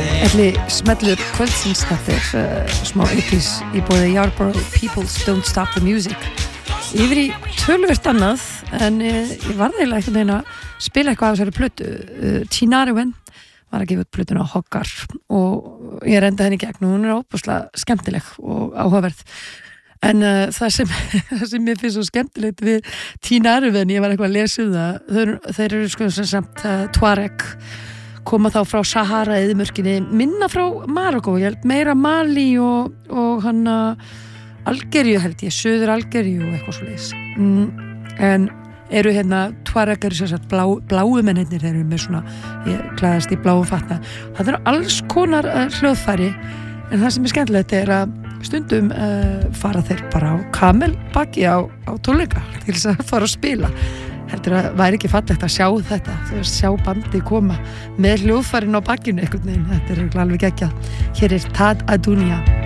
Ætli smellur kvöldsins þetta smá 80s í bóði Yarborough Peoples Don't Stop the Music yfir í töluvert annað en ég var eiginlega einhvern veginn að spila eitthvað af þessari plötu Tinariwen var að gefa út plötuna á Hoggar og ég renda henni gegn og hún óbúslega skemmtileg og áhugaverð en það sem mér finnst svo skemmtilegt við Tinariwen, ég var eitthvað að lesa það þeir eru sko sem samt Tuareg koma þá frá Sahara eyðimörkinni minna frá Marokko, ég held meira Mali og hann Algeríu held ég, Suður Algeríu og eitthvað svoleiðis en eru hérna Tuareg eru sérsagt bláu mennirnir, þeir eru með svona ég klæðast í bláum fatna það eru alls konar hljóðfæri en það sem er skemmtilegt er að stundum fara þeir bara á kamelbaki á tónleika til þess að fara að spila heldur að væri ekki fallegt að sjá þetta þú veist, sjá bandi koma með hljóðfærin á bakkinu einhvern veginn, þetta er alveg geggjað hér er Tad Adunia